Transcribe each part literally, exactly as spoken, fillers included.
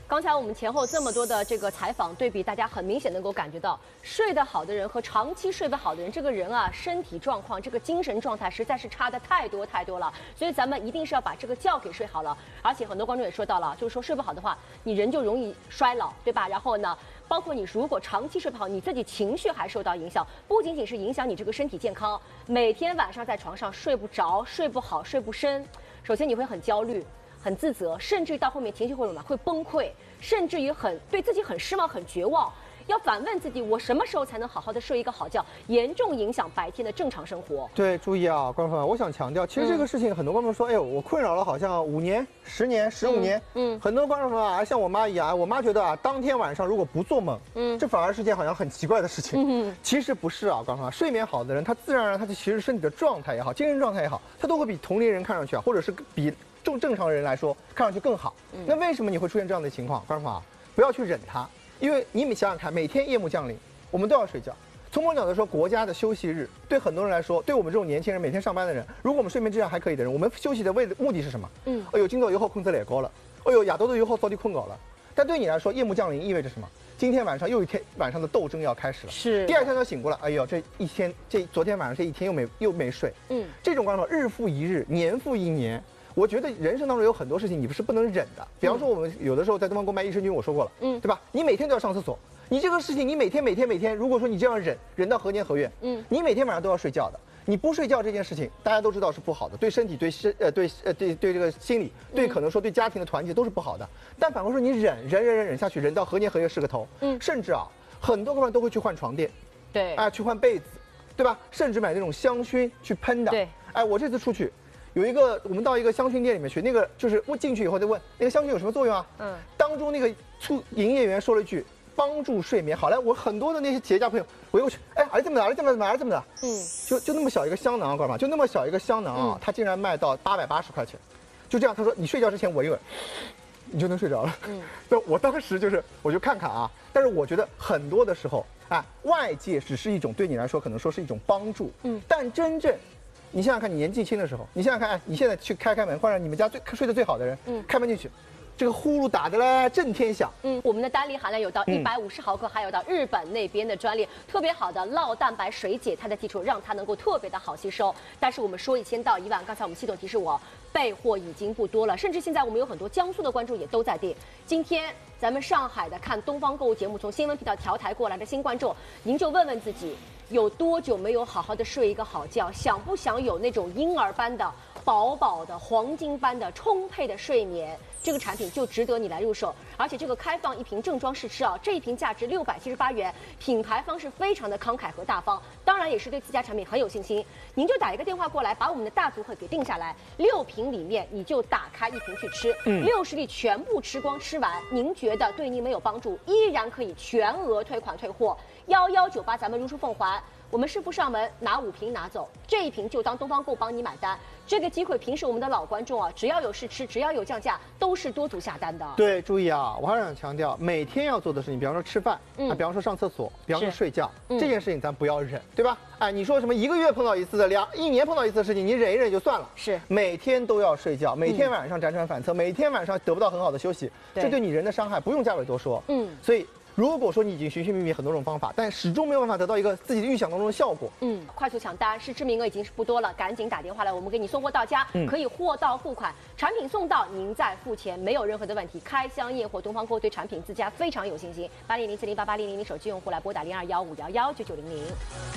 刚才我们前后这么多的这个采访对比，大家很明显能够感觉到，睡得好的人和长期睡不好的人，这个人啊，身体状况、这个精神状态实在是差的太多太多了。所以咱们一定是要把这个觉给睡好了。而且很多观众也说到了，就是说睡不好的话，你人就容易衰老，对吧？然后呢，包括你如果长期睡不好，你自己情绪还受到影响，不仅仅是影响你这个身体健康，每天晚上在床上睡不着、睡不好、睡不深，首先你会很焦虑。很自责，甚至于到后面情绪会什么会崩溃，甚至于很对自己很失望、很绝望，要反问自己：我什么时候才能好好的睡一个好觉？严重影响白天的正常生活。 对，注意啊，观众朋友，我想强调，其实这个事情很多观众说，哎呦，我困扰了好像五年、十年、十五年，嗯，嗯很多观众朋友啊，像我妈一样，我妈觉得啊，当天晚上如果不做梦，嗯，这反而是件好像很奇怪的事情。嗯，其实不是啊，观众朋友，睡眠好的人，他自然而然他的其实身体的状态也好，精神状态也好，他都会比同龄人看上去啊，或者是比。正正常人来说，看上去更好。嗯、那为什么你会出现这样的情况？观众朋友，不要去忍它，因为你们想想看，每天夜幕降临，我们都要睡觉。从某种角度说，国家的休息日对很多人来说，对我们这种年轻人每天上班的人，如果我们睡眠质量还可以的人，我们休息的为的目的是什么？嗯，哎呦，今早以后困得来高了，哎呦，亚多的以后早点困高了。但对你来说，夜幕降临意味着什么？今天晚上又一天晚上的斗争要开始了。是。第二天就醒过来，哎呦，这一天，这昨天晚上这一天又没又没睡。嗯，这种观众日复一日，年复一年。我觉得人生当中有很多事情你不是不能忍的，比方说我们有的时候在东方购买益生菌，我说过了，嗯，对吧？你每天都要上厕所，你这个事情你每天每天每天，如果说你这样忍，忍到何年何月，嗯，你每天晚上都要睡觉的，你不睡觉这件事情大家都知道是不好的，对身体、对身呃对呃对对这个心理、对可能说对家庭的团结都是不好的。但反过说你忍忍忍忍忍下去，忍到何年何月是个头，嗯，甚至啊很多哥们都会去换床垫，对，啊去换被子，对吧？甚至买那种香薰去喷的，对，哎我这次出去。有一个，我们到一个香薰店里面去，那个就是我进去以后就问那个香薰有什么作用啊？嗯，当中那个促营业员说了一句帮助睡眠。好嘞，我很多的那些企业家朋友围过去，哎，儿子这么的，儿子这么的，儿子这么的，嗯，就就那么小一个香囊，干嘛？就那么小一个香囊啊，他竟然卖到八百八十块钱，就这样，他说你睡觉之前闻一闻，你就能睡着了。嗯，那我当时就是我就看看啊，但是我觉得很多的时候啊，外界只是一种对你来说可能说是一种帮助，嗯，但真正。你想想看，你年纪轻的时候，你想想看，哎，你现在去开开门，或者你们家最睡得最好的人，嗯，开门进去，这个呼噜打得嘞震天响。嗯，我们的单粒含量有到一百五十毫克，还有到日本那边的专利，特别好的酪蛋白水解它的基础，让它能够特别的好吸收。但是我们说一千到一万，刚才我们系统提示我备货已经不多了，甚至现在我们有很多江苏的观众也都在订。今天咱们上海的看东方购物节目，从新闻频道调台过来的新观众，您就问问自己。有多久没有好好的睡一个好觉？想不想有那种婴儿般的、饱饱的、黄金般的、充沛的睡眠？这个产品就值得你来入手。而且这个开放一瓶正装试吃啊，这一瓶价值六百七十八元，品牌方是非常的慷慨和大方，当然也是对自家产品很有信心。您就打一个电话过来，把我们的大组合给定下来，六瓶里面你就打开一瓶去吃，嗯，六十粒全部吃光吃完，您觉得对您没有帮助，依然可以全额退款退货。幺幺九八，咱们如数奉还。我们师傅上门拿五瓶拿走，这一瓶就当东方购帮你买单。这个机会平时我们的老观众啊，只要有试吃，只要有降价，都是多组下单的。对，注意啊，我还是想强调，每天要做的事情，比方说吃饭，嗯，啊，比方说上厕所，比方说睡觉，嗯，这件事情咱不要忍，对吧？哎，你说什么一个月碰到一次的，两一年碰到一次的事情，你忍一忍就算了。是，每天都要睡觉，每天晚上辗转反侧，每天晚上得不到很好的休息，这对你人的伤害不用嘉伟多说。嗯，所以。如果说你已经寻寻觅觅很多种方法，但始终没有办法得到一个自己预想当中的效果，嗯，快速抢单，试吃名额已经是不多了，赶紧打电话来，我们给你送货到家，嗯，可以货到付款，产品送到您再付钱，没有任何的问题。开箱验货，东方购对产品自家非常有信心。八零零四零八八零零零手机用户来拨打零二幺五幺幺九九零零。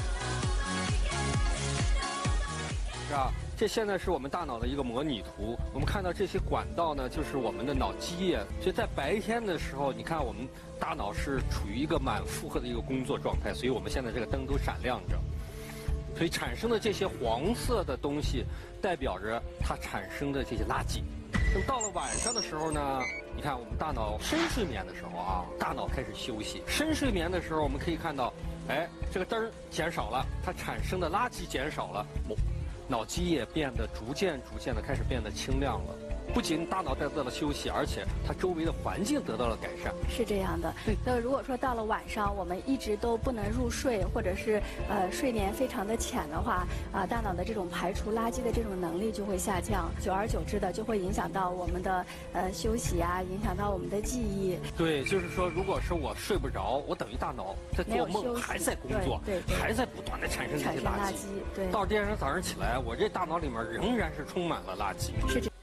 是啊。这现在是我们大脑的一个模拟图，我们看到这些管道呢，就是我们的脑基液。所以在白天的时候，你看我们大脑是处于一个满负荷的一个工作状态，所以我们现在这个灯都闪亮着。所以产生的这些黄色的东西，代表着它产生的这些垃圾。那么到了晚上的时候呢，你看我们大脑深睡眠的时候啊，大脑开始休息。深睡眠的时候，我们可以看到，哎，这个灯减少了，它产生的垃圾减少了。脑基也变得逐渐逐渐的开始变得清亮了。 不仅大脑得到了休息，而且它周围的环境得到了改善。 是这样的。那如果说到了晚上，我们一直都不能入睡，或者是呃睡眠非常的浅的话，啊、呃，大脑的这种排除垃圾的这种能力就会下降，久而久之的就会影响到我们的呃休息啊，影响到我们的记忆。 对，就是说，如果是我睡不着，我等于大脑在做梦，还在工作， 对对对， 还在不断的产生这些垃圾。 垃圾，对。 到第二天早上起来，我这大脑里面仍然是充满了垃圾。 是这。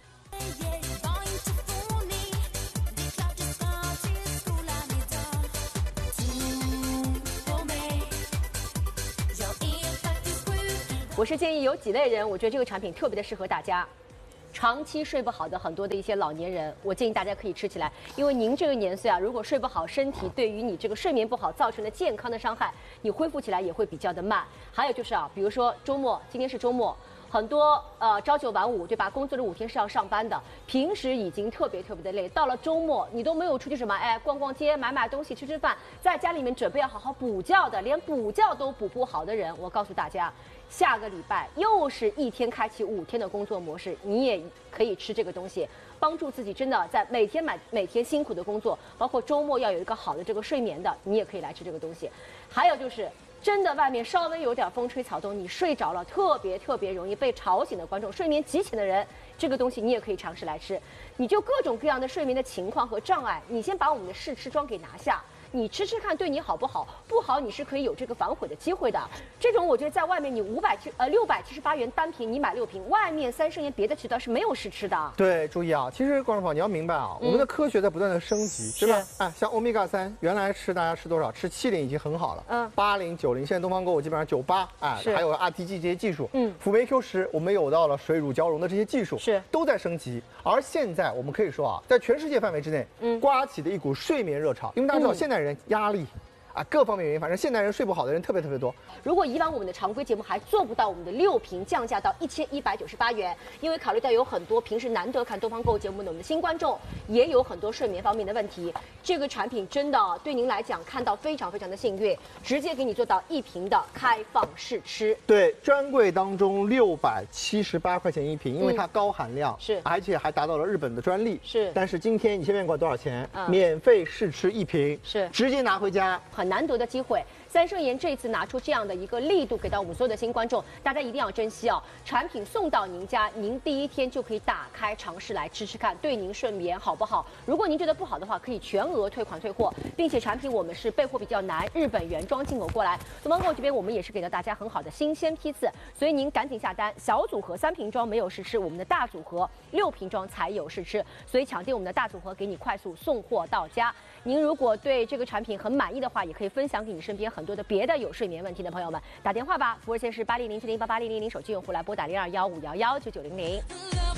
我是建议有几类人，我觉得这个产品特别的适合大家。长期睡不好的很多的一些老年人，我建议大家可以吃起来，因为您这个年岁啊，如果睡不好，身体对于你这个睡眠不好造成的健康的伤害，你恢复起来也会比较的慢。还有就是啊，比如说周末，今天是周末。很多呃朝九晚五，对吧？工作的五天是要上班的，平时已经特别特别的累，到了周末你都没有出去什么，哎，逛逛街、买买东西、吃吃饭，在家里面准备要好好补觉的，连补觉都补不好的人，我告诉大家，下个礼拜又是一天开启五天的工作模式，你也可以吃这个东西，帮助自己真的在每天买每天辛苦的工作，包括周末要有一个好的这个睡眠的，你也可以来吃这个东西。还有就是。真的，外面稍微有点风吹草动，你睡着了，特别特别容易被吵醒的观众，睡眠极浅的人，这个东西你也可以尝试来吃。你就各种各样的睡眠的情况和障碍，你先把我们的试吃装给拿下，你吃吃看对你好不好？不好你是可以有这个反悔的机会的。这种我觉得在外面你五百七呃六百七十八元单瓶，你买六瓶，外面三生盐别的渠道是没有试吃的。 对，注意啊，其实观众朋友你要明白啊，嗯、我们的科学在不断的升级，对吧？哎，像欧米伽三，原来吃大家吃多少？吃七零已经很好了，嗯，八零、九零，现在东方购物基本上九八，哎，还有 R T G 这些技术，嗯，辅酶 Q 十，我们有到了水乳交融的这些技术， 是都在升级。而现在我们可以说啊，在全世界范围之内，嗯，刮起的一股睡眠热潮，因为大家知道现代人压力。啊，各方面原因，反正现代人睡不好的人特别特别多。 如果以往我们的常规节目还做不到我们的六瓶降价到一千一百九十八元，因为考虑到有很多平时难得看东方购物节目的我们的新观众，也有很多睡眠方面的问题，这个产品真的对您来讲看到非常非常的幸运，直接给你做到一瓶的开放试吃。 对，专柜当中六百七十八块钱一瓶，因为它高含量， 嗯、是， 而且还达到了日本的专利。 是， 但是今天你先别管多少钱，嗯、免费试吃一瓶， 是， 直接拿回家。 很难得的机会，三生盐这次拿出这样的一个力度给到我们所有的新观众，大家一定要珍惜哦！产品送到您家，您第一天就可以打开尝试来吃吃看，对您睡眠好不好？如果您觉得不好的话，可以全额退款退货，并且产品我们是备货比较难，日本原装进口过来。东方购物这边我们也是给到大家很好的新鲜批次，所以您赶紧下单。小组合三瓶装没有试吃，我们的大组合六瓶装才有试吃，所以抢定我们的大组合，给你快速送货到家。您如果对这个产品很满意的话，也可以分享给你身边很多的别的有睡眠问题的朋友们，打电话吧，服务热线是八零零七零八八零零零，手机用户来拨打零二幺五幺幺九九零零。